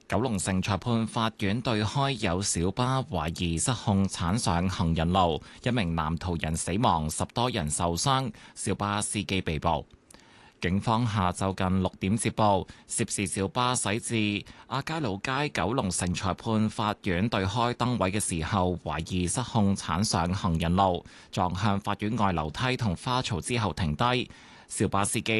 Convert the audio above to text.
九龍城裁判法院對開有小巴懷疑失控鏟上行人路，一名男途人死亡，10多人受傷，小巴司機被捕。警方下晝近6點接報，涉事小巴駛至亞皆老街九龍城裁判法院對開燈位嘅時候，懷疑失控鏟上行人路，撞向法院外樓梯同花槽之後停低。小巴司機